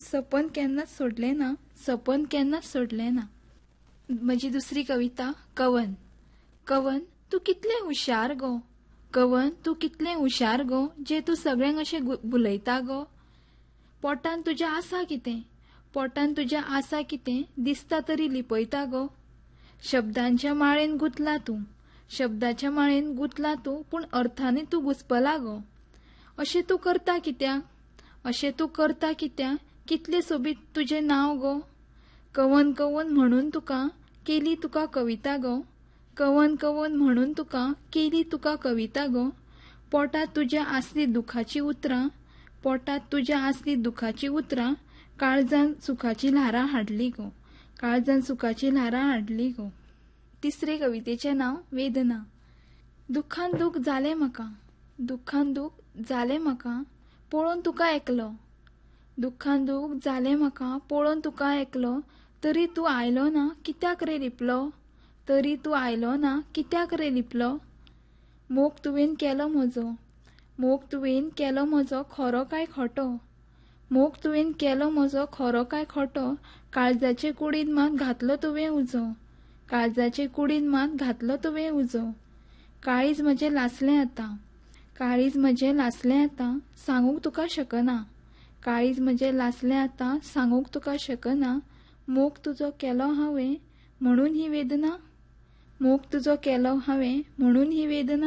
सपन केन्नाच सोडले ना, सपन केन्नाच सोडले ना. म्हजी दुसरी कविता कवन. कवन तू कितले हुशार गो, कवन तू कितले हुशार गो, जे तू सगळ्यांक अशें बुलयता गो. पोटान तुज्या आसा कितें, पोटान तुज्या आसा कितें, दिसता तरी लिपयता गो. शब्दांच्या माळेन गुंतला तूं, शब्दाच्या माळेन गुंतला तूं, पूण अर्थांनी तू घुसपला गो. अशें तू करता कित्याक, अशें तू करता कित्याक, कितले सोबीत तुजें नांव गो. कवन कवन म्हणून तुका केली तुका कविता गो, कवन कवन म्हणून तुका केली तुका कविता गो. पोटात तुज्या आसली दुखाची उतरां, पोटात तुज्या आसली दुखाची उतरां, काळजान सुखाची ल्हारां हाडली गो, काळजान सुखाची ल्हारां हाडली गो. तिसरे कवितेचें नांव वेदना. दुखान दूख जालें म्हाका, दुखान दूख जालें म्हाका, पळोवन तुका एकलो. दुखान दूख जालें म्हाका पळोवन तुका एकलो, तरी तूं आयलो ना कित्याक रे लिपलो, तरी तूं आयलो ना कित्याक रे लिपलो. मोग तुवें केलो म्हजो, मोग तुवें केलो म्हजो खरो काय खोटो, मोग तुवें केलो म्हजो खरो काय खोटो, काळजाचे कुडीन मात घातलो तुवें उजो, काळजाचे कुडीन मात घातलो तुवें उजो. काळीज म्हजें लासलें आतां, काळीज म्हजें लासलें आतां, सांगूंक तुका शकना, काळीज म्हजें लासलें आतां, सांगूंक तुका शकना. मोग तुजो केलो हांवें म्हणून ही वेदना, मोग तुजो केलो हांवें म्हणून ही वेदना.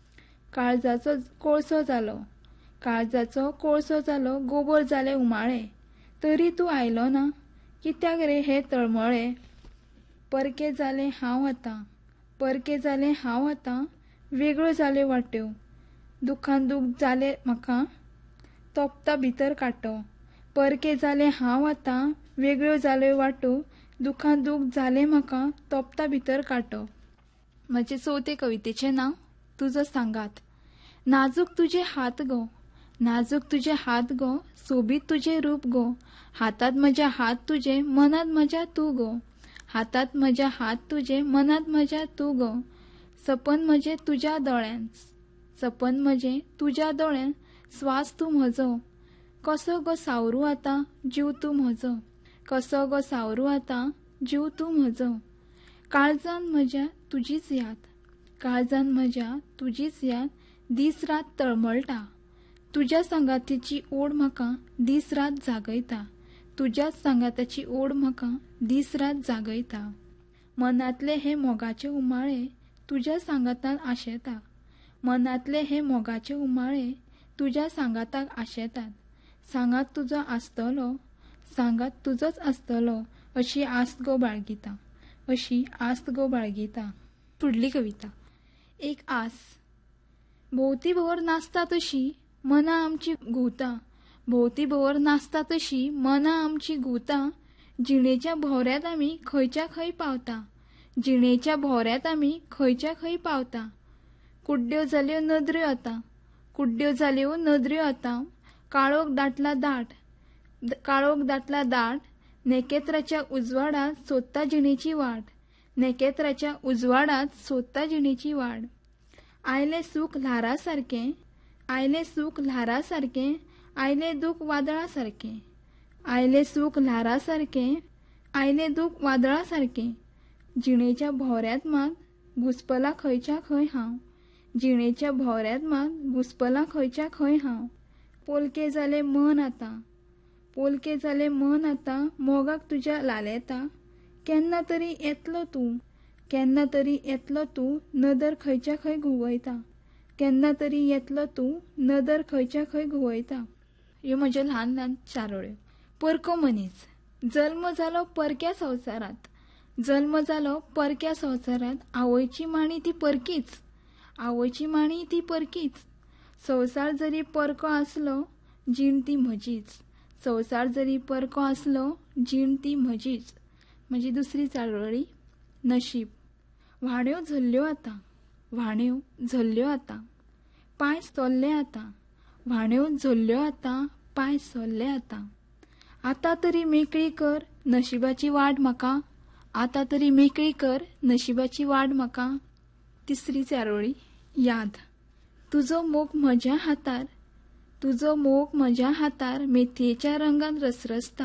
काळजाचो कोळसो जालो, काळजाचो कोळसो जालो, गोबर जाले उमाळे, तरी तूं आयलो ना कित्याक रे हे तळमळे. परके जालें हांव आतां, परके जालें हांव आतां, वेगळ्यो जाल्यो वाट्यो, दुखान दूख जालें म्हाका तोपता भितर कांटो. परके जालें हांव आतां, वेगळ्यो जाल्यो वाटो, दुखान दूख जालें म्हाका तोपता भितर कांटो. म्हजे चवथे कवितेचें नांव तुजो सांगात. नाजूक तुजे हात गो, नाजूक तुजे हात गो, सोबीत तुजें रूप गो, हातात म्हज्या हात तुजे, मनात म्हज्या तूं गो, हातात म्हज्या हात तुजे, मनात म्हज्या तूं गो. सपन म्हजें तुज्या दोळ्यान, सपन म्हजें तुज्या दोळ्यान, स्वास तूं म्हजो, कसो गो सावरू आतां जीव तूं म्हजो, कसो गो सावरू आतां जीव तूं म्हजो. काळजान म्हज्या तुजीच याद, काळजान म्हज्या तुजीच याद, दीस रात तळमळटा, तुज्या सांगातीची ओड म्हाका दीस रात जागयता, तुज्याच सांगाताची ओड म्हाका दीस रात जागयता. मनातले हे मोगाचे उमाळे तुज्या सांगातान आशेता, मनातले हे मोगाचे उमाळे तुज्या सांगाताक आशेतात. सांगात तुजो आसतलो, सांगात तुजोच आसतलो, अशी आस्त गो बाळगिता, अशी आस्त गो बाळगिता. फुडली कविता एक आस. भोवती भोवर नासता तशी मना आमची घुंवता, भोवती भोवर नासता तशी मना आमची घुंवता, जिणेच्या भोवऱ्यात आमी खंयच्या खंय पावता, जिणेच्या भोवऱ्यात आमी खंयच्या खंय पावता. कुड्ड्यो जाल्यो नदऱ्यो आतां, कुड्ड्यो जाल्यो नदऱ्यो आतां, काळोख दाटला दाट, काळोख दाटला दाट, नेकेत्राच्या उजवाडात सोदता जिणेची वाट, नेकेत्राच्या उजवाडात सोदता जिणेची वाट. आयले सूख ल्हारा सारकें, आयले सूख ल्हारा सारकें, आयले दूख वादळा सारकें, आयले सूख ल्हारा सारकें, आयले दूख वादळा सारकें. जिणेच्या भोवऱ्यात मात घुसपला खंयच्या खंय हांव, जिणेच्या भोवऱ्यात मात घुसपला खंयच्या खंय हांव. पोलके जालें मन आतां, पोलके जालें मन आतां, मोगाक तुज्या लालेता, केन्ना तरी येतलो तूं, केन्ना तरी येतलो तूं, नदर खंयच्या खंय घुंवयता, केन्ना तरी येतलो तूं, नदर खंयच्या खंय घुंवयता. ह्यो म्हज्यो ल्हान ल्हान चारोळ्यो. परको मनीस. जल्म जालो परक्या संवसारांत, जल्म जालो परक्या संवसारांत, आवयची मांडी ती परकीच, आवयची मांडी ती परकीच. संवसार जरी परको आसलो जीण ती म्हजीच, संवसार जरी परको आसलो जीण ती म्हजीच. म्हजी दुसरी चारोळी नशीब. व्हाण्यो झल्ल्यो आतां, व्हाण्यो झल्ल्यो आतां, पांय सोल्ले आतां, व्हाण्यो झल्ल्यो आतां, पांय सोल्ले आतां. आतां तरी मेकळी कर नशिबाची वाट म्हाका, आतां तरी मेकळी कर नशिबाची वाट म्हाका. तिसरी चारोळी याद. तुजो मोग म्हज्या हातार, तुजो मोग म्हज्या हातार, मेथयेच्या रंगान रसरसता,